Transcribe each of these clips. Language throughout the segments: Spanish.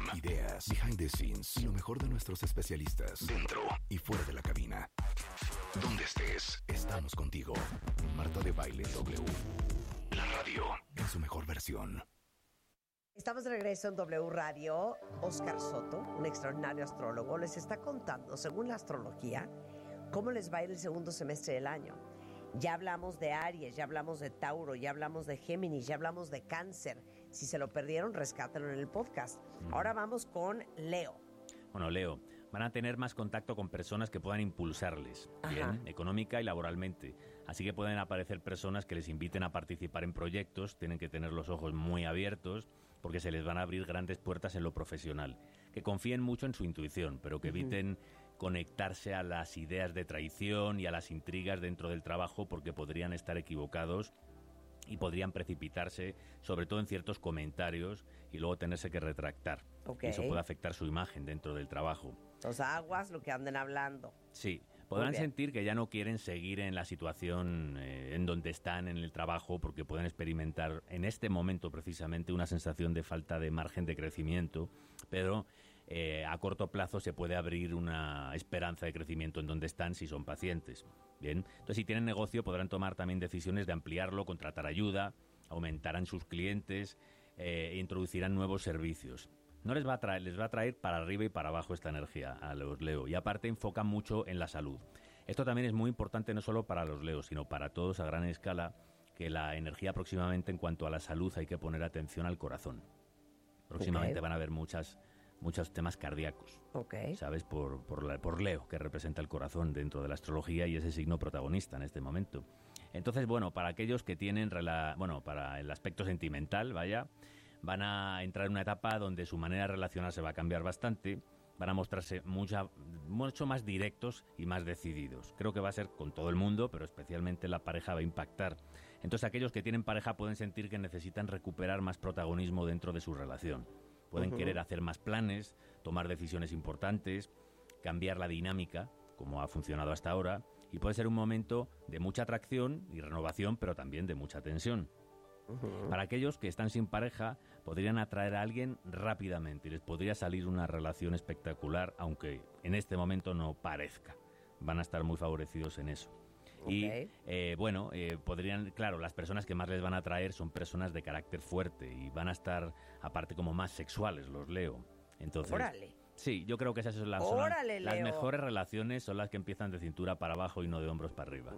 ideas, behind the scenes y lo mejor de nuestros especialistas dentro y fuera de la cabina. Donde estés, estamos contigo. Marta de Baile W. La radio en su mejor versión. Estamos de regreso en W Radio. Oscar Soto, un extraordinario astrólogo, les está contando, según la astrología, cómo les va a ir el segundo semestre del año. Ya hablamos de Aries, ya hablamos de Tauro, ya hablamos de Géminis, ya hablamos de Cáncer. Si se lo perdieron, rescátenlo en el podcast. Ahora vamos con Leo. Bueno, Leo, van a tener más contacto con personas que puedan impulsarles, bien, económica y laboralmente. Así que pueden aparecer personas que les inviten a participar en proyectos, tienen que tener los ojos muy abiertos, porque se les van a abrir grandes puertas en lo profesional. Que confíen mucho en su intuición, pero que eviten conectarse a las ideas de traición y a las intrigas dentro del trabajo, porque podrían estar equivocados y podrían precipitarse, sobre todo en ciertos comentarios, y luego tenerse que retractar. Y eso puede afectar su imagen dentro del trabajo. Los aguas, lo que anden hablando. Sí, podrán sentir que ya no quieren seguir en la situación en donde están en el trabajo, porque pueden experimentar en este momento precisamente una sensación de falta de margen de crecimiento, pero a corto plazo se puede abrir una esperanza de crecimiento en donde están si son pacientes. Bien, entonces si tienen negocio podrán tomar también decisiones de ampliarlo, contratar ayuda, aumentarán sus clientes e introducirán nuevos servicios. No les va a traer para arriba y para abajo esta energía a los Leo, y aparte enfocan mucho en la salud. Esto también es muy importante no solo para los Leos, sino para todos a gran escala, que la energía próximamente en cuanto a la salud hay que poner atención al corazón. Próximamente van a haber muchos temas cardíacos, ¿sabes? Por Leo, que representa el corazón dentro de la astrología y ese signo protagonista en este momento. Entonces, bueno, para aquellos que tienen, para el aspecto sentimental, van a entrar en una etapa donde su manera de relacionarse va a cambiar bastante, van a mostrarse mucho más directos y más decididos. Creo que va a ser con todo el mundo, pero especialmente la pareja va a impactar. Entonces, aquellos que tienen pareja pueden sentir que necesitan recuperar más protagonismo dentro de su relación. Pueden querer hacer más planes, tomar decisiones importantes, cambiar la dinámica, como ha funcionado hasta ahora, y puede ser un momento de mucha atracción y renovación, pero también de mucha tensión. Para aquellos que están sin pareja, podrían atraer a alguien rápidamente y les podría salir una relación espectacular, aunque en este momento no parezca. Van a estar muy favorecidos en eso. Y podrían, claro, las personas que más les van a atraer son personas de carácter fuerte y van a estar, aparte, como más sexuales, los Leo. Entonces, ¡Órale! Sí, yo creo que esas son las mejores relaciones, son las que empiezan de cintura para abajo y no de hombros para arriba.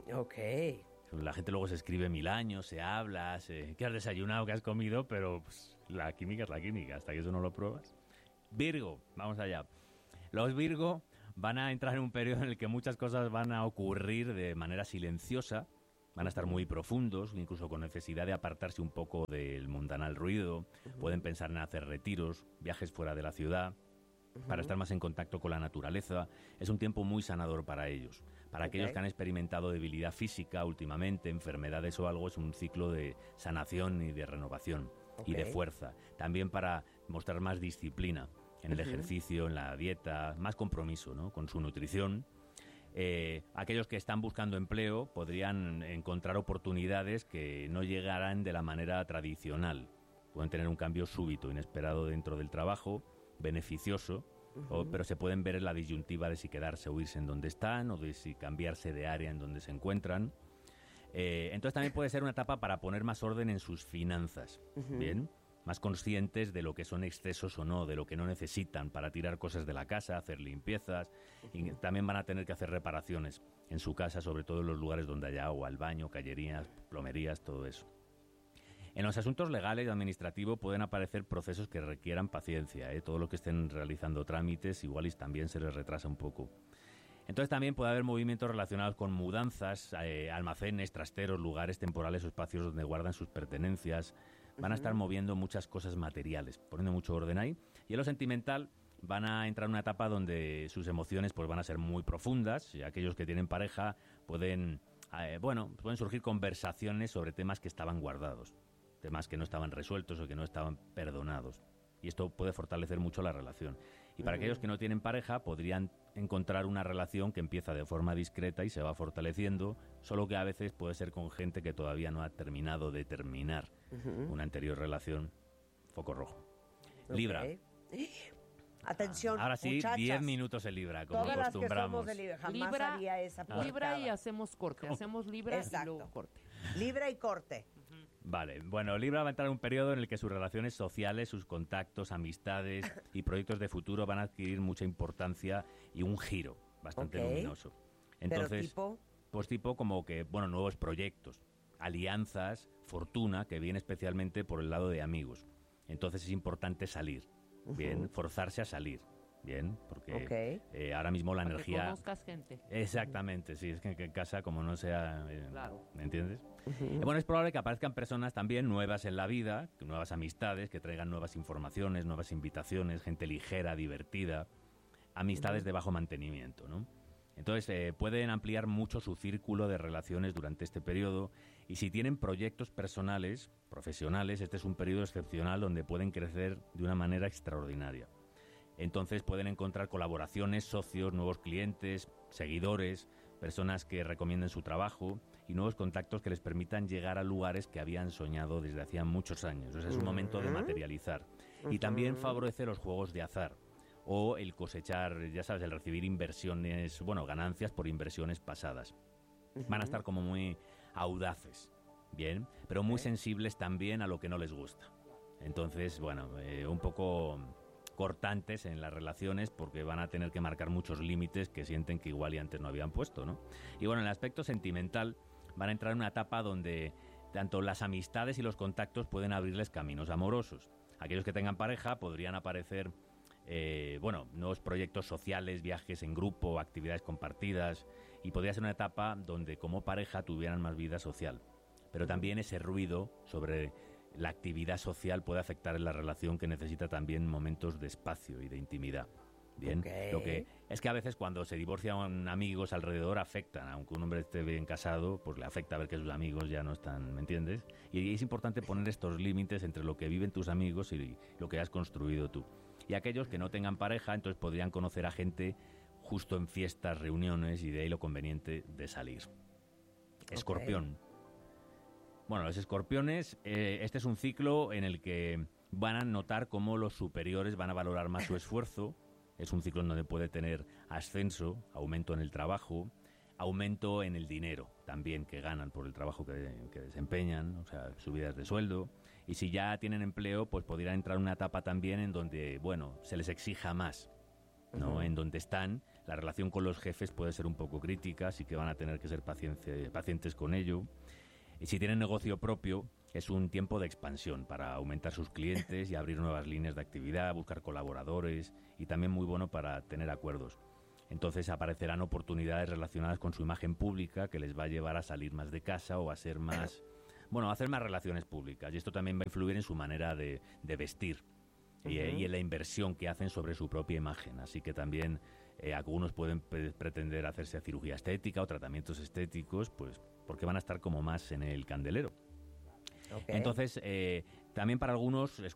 La gente luego se escribe 1000 años, se habla, ¿qué has desayunado, qué has comido? Pero pues, la química es la química, hasta que eso no lo pruebas. Virgo, vamos allá. Los Virgo van a entrar en un periodo en el que muchas cosas van a ocurrir de manera silenciosa, van a estar muy profundos, incluso con necesidad de apartarse un poco del mundanal ruido, pueden pensar en hacer retiros, viajes fuera de la ciudad, para estar más en contacto con la naturaleza. Es un tiempo muy sanador para ellos. Para aquellos que han experimentado debilidad física últimamente, enfermedades o algo, es un ciclo de sanación y de renovación y de fuerza. También para mostrar más disciplina en el ejercicio, en la dieta, más compromiso, ¿no?, con su nutrición. Aquellos que están buscando empleo podrían encontrar oportunidades que no llegarán de la manera tradicional. Pueden tener un cambio súbito, inesperado dentro del trabajo, beneficioso, pero se pueden ver en la disyuntiva de si quedarse o irse en donde están, o de si cambiarse de área en donde se encuentran. Entonces también puede ser una etapa para poner más orden en sus finanzas, ¿bien? Más conscientes de lo que son excesos o no, de lo que no necesitan para tirar cosas de la casa, hacer limpiezas, y también van a tener que hacer reparaciones en su casa, sobre todo en los lugares donde haya agua, el baño, cañerías, plomerías, todo eso. En los asuntos legales y administrativos pueden aparecer procesos que requieran paciencia, todo lo que estén realizando trámites igual y también se les retrasa un poco. Entonces también puede haber movimientos relacionados con mudanzas, almacenes, trasteros, lugares temporales o espacios donde guardan sus pertenencias. Van a estar moviendo muchas cosas materiales, poniendo mucho orden ahí. Y en lo sentimental van a entrar en una etapa donde sus emociones pues van a ser muy profundas, y aquellos que tienen pareja pueden surgir conversaciones sobre temas que estaban guardados, temas que no estaban resueltos o que no estaban perdonados. Y esto puede fortalecer mucho la relación. Y para aquellos que no tienen pareja, podrían encontrar una relación que empieza de forma discreta y se va fortaleciendo, solo que a veces puede ser con gente que todavía no ha terminado de terminar una anterior relación. Foco rojo. Libra. Atención, ahora sí, muchachas, 10 minutos en Libra, como todas acostumbramos. Las que somos de Libra, jamás haría esa portada. Libra y hacemos corte. Hacemos Libra y luego corte. Libra y corte. Vale, bueno, Libra va a entrar en un periodo en el que sus relaciones sociales, sus contactos, amistades y proyectos de futuro van a adquirir mucha importancia y un giro bastante luminoso. Entonces, ¿pero tipo? Pues tipo como que, bueno, nuevos proyectos, alianzas, fortuna, que viene especialmente por el lado de amigos. Entonces es importante salir, bien, forzarse a salir. Bien, porque ahora mismo la energía... Que conozcas gente. Exactamente, sí, es que en casa como no sea... claro. ¿Me entiendes? Bueno, es probable que aparezcan personas también nuevas en la vida, nuevas amistades, que traigan nuevas informaciones, nuevas invitaciones, gente ligera, divertida, amistades de bajo mantenimiento, ¿no? Entonces, pueden ampliar mucho su círculo de relaciones durante este periodo y si tienen proyectos personales, profesionales, este es un periodo excepcional donde pueden crecer de una manera extraordinaria. Entonces pueden encontrar colaboraciones, socios, nuevos clientes, seguidores, personas que recomienden su trabajo y nuevos contactos que les permitan llegar a lugares que habían soñado desde hacía muchos años. O sea, es un momento de materializar. Y también favorece los juegos de azar o el cosechar, ya sabes, el recibir inversiones, bueno, ganancias por inversiones pasadas. Van a estar como muy audaces, bien, pero muy sensibles también a lo que no les gusta. Entonces, bueno, un poco cortantes en las relaciones porque van a tener que marcar muchos límites que sienten que igual y antes no habían puesto, ¿no? Y bueno, en el aspecto sentimental van a entrar en una etapa donde tanto las amistades y los contactos pueden abrirles caminos amorosos. Aquellos que tengan pareja podrían aparecer, nuevos proyectos sociales, viajes en grupo, actividades compartidas y podría ser una etapa donde como pareja tuvieran más vida social. Pero también ese ruido sobre la actividad social puede afectar en la relación que necesita también momentos de espacio y de intimidad. Bien, lo que es que a veces cuando se divorcian amigos alrededor afectan, aunque un hombre esté bien casado, pues le afecta ver que sus amigos ya no están, ¿me entiendes? Y es importante poner estos límites entre lo que viven tus amigos y lo que has construido tú. Y aquellos que no tengan pareja, entonces podrían conocer a gente justo en fiestas, reuniones y de ahí lo conveniente de salir. Escorpión. Bueno, los escorpiones, este es un ciclo en el que van a notar cómo los superiores van a valorar más su esfuerzo. Es un ciclo en donde puede tener ascenso, aumento en el trabajo, aumento en el dinero también que ganan por el trabajo que desempeñan, o sea, subidas de sueldo. Y si ya tienen empleo, pues podrían entrar en una etapa también en donde, bueno, se les exija más, ¿no? En donde están, la relación con los jefes puede ser un poco crítica, así que van a tener que ser pacientes con ello. Y si tienen negocio propio, es un tiempo de expansión para aumentar sus clientes y abrir nuevas líneas de actividad, buscar colaboradores y también muy bueno para tener acuerdos. Entonces aparecerán oportunidades relacionadas con su imagen pública que les va a llevar a salir más de casa o a ser más, a hacer más relaciones públicas. Y esto también va a influir en su manera de vestir y en la inversión que hacen sobre su propia imagen. Así que también algunos pueden pretender hacerse cirugía estética o tratamientos estéticos, pues porque van a estar como más en el candelero. Entonces, también para algunos